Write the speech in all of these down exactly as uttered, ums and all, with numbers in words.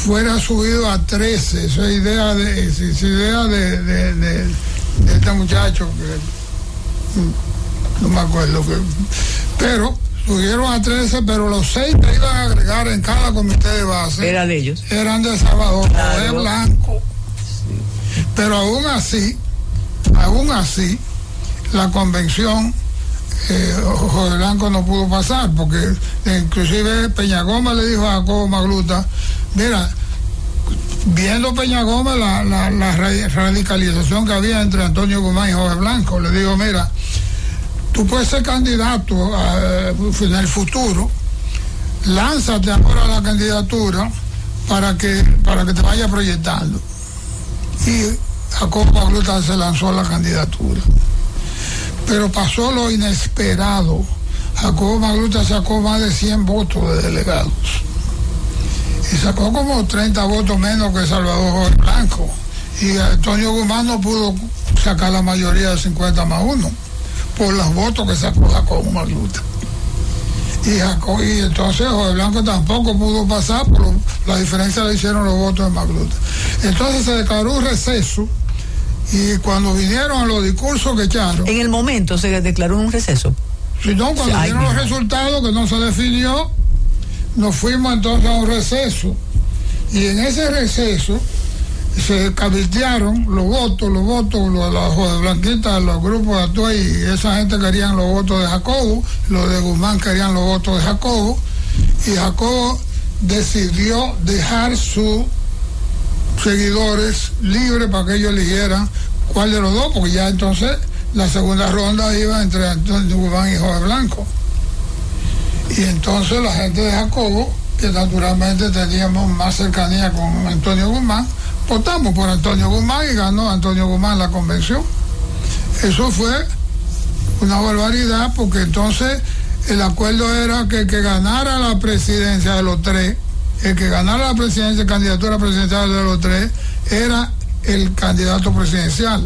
fuera subido a trece. Esa idea de, esa idea de, de, de, de este muchacho, que no me acuerdo, que, pero subieron a trece, pero los seis que iban a agregar en cada comité de base era de ellos, eran de Salvador claro. José Blanco. Sí. Pero aún así, aún así, la convención, eh, José Blanco no pudo pasar, porque eh, inclusive Peña Gómez le dijo a Jacobo Magluta, mira, viendo Peña Gómez la, la, la radicalización que había entre Antonio Guzmán y José Blanco, le digo, mira, tú puedes ser candidato a, en el futuro, lánzate ahora a la candidatura para que, para que te vaya proyectando. Y Jacobo Magluta se lanzó a la candidatura. Pero pasó lo inesperado. Jacobo Magluta sacó más de cien votos de delegados. Y sacó como treinta votos menos que Salvador Jorge Blanco. Y Antonio Guzmán no pudo sacar la mayoría de cincuenta más uno por los votos que sacó Jacobo Magluta. Y, Jacobo, y entonces Jorge Blanco tampoco pudo pasar, por lo, la diferencia le hicieron los votos de Magluta. Entonces se declaró un receso. Y cuando vinieron los discursos que echaron... En el momento se declaró un receso. Si no, cuando Ay, vinieron los resultados que no se definió, nos fuimos entonces a un receso. Y en ese receso se cabildearon los votos, los votos, los, los de Blanquita, los grupos de Atuey, y esa gente querían los votos de Jacobo, los de Guzmán querían los votos de Jacobo, y Jacobo decidió dejar sus seguidores libres para que ellos eligieran cuál de los dos, porque ya entonces la segunda ronda iba entre Antonio Guzmán y Jorge Blanco. Y entonces la gente de Jacobo, que naturalmente teníamos más cercanía con Antonio Guzmán, votamos por Antonio Guzmán y ganó Antonio Guzmán la convención. Eso fue una barbaridad, porque entonces el acuerdo era que el que ganara la presidencia de los tres, el que ganara la presidencia, candidatura presidencial de los tres, era el candidato presidencial.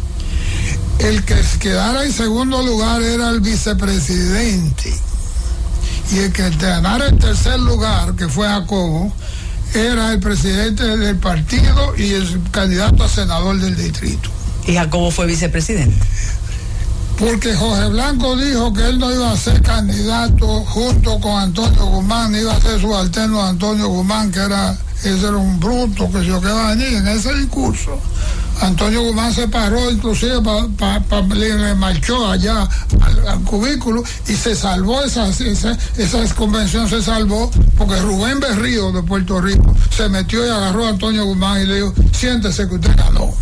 El que quedara en segundo lugar era el vicepresidente. Y el que ganara el tercer lugar, que fue Jacobo, era el presidente del partido y el candidato a senador del distrito. ¿Y Jacobo fue vicepresidente? Porque Jorge Blanco dijo que él no iba a ser candidato junto con Antonio Guzmán, iba a ser subalterno de Antonio Guzmán, que era, ese era un bruto que se quedaba allí en ese discurso. Antonio Guzmán se paró inclusive para pa, pa, le marchó allá al, al cubículo y se salvó, esa, esa, esa convención se salvó porque Rubén Berrío de Puerto Rico se metió y agarró a Antonio Guzmán y le dijo, siéntese que usted ganó.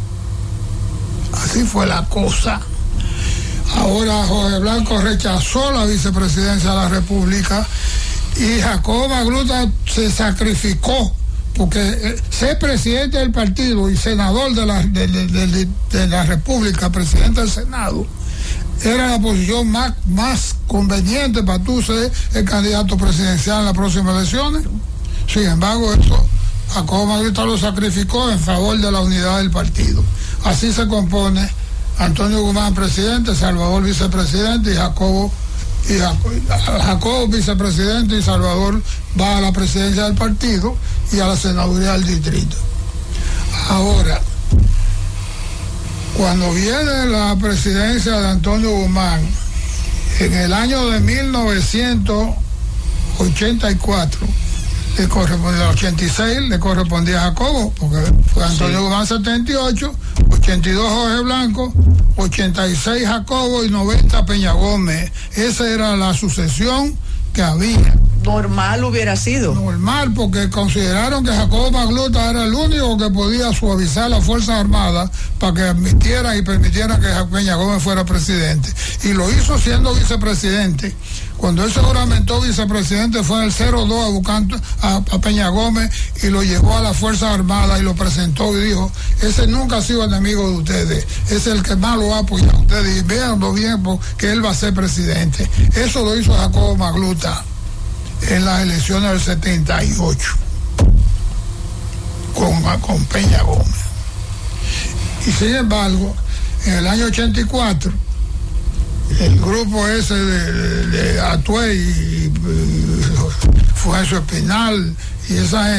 Así fue la cosa. Ahora Jorge Blanco rechazó la vicepresidencia de la República y Jacobo Magluta se sacrificó, porque ser presidente del partido y senador de la, de, de, de, de la República, presidente del Senado, era la posición más, más conveniente para tú ser el candidato presidencial en las próximas elecciones. Sin embargo, eso Jacobo Magluta lo sacrificó en favor de la unidad del partido. Así se compone Antonio Guzmán presidente, Salvador vicepresidente y Jacobo, y Jacobo, Jacobo vicepresidente y Salvador va a la presidencia del partido y a la senaduría del distrito. Ahora, cuando viene la presidencia de Antonio Guzmán, en el año de mil novecientos ochenta y cuatro, le correspondía, ochenta y seis le correspondía a Jacobo, porque fue Antonio sí. Guzmán setenta y ocho, ochenta y dos Jorge Blanco, ochenta y seis Jacobo y noventa Peña Gómez. Esa era la sucesión que había. Normal hubiera sido. Normal, porque consideraron que Jacobo Magluta era el único que podía suavizar las Fuerzas Armadas para que admitieran y permitieran que Peña Gómez fuera presidente. Y lo hizo siendo vicepresidente. Cuando él se juramentó vicepresidente fue en el cero dos a buscar a, a Peña Gómez y lo llevó a las Fuerzas Armadas y lo presentó y dijo, ese nunca ha sido enemigo de ustedes, es el que más lo ha apoyado a ustedes y véanlo bien porque él va a ser presidente. Eso lo hizo Jacobo Magluta en las elecciones del setenta y ocho con, con Peña Gómez. Y sin embargo, en el año ochenta y cuatro, el grupo ese de, de, de Atuey y, y Fulgencio Espinal y esa gente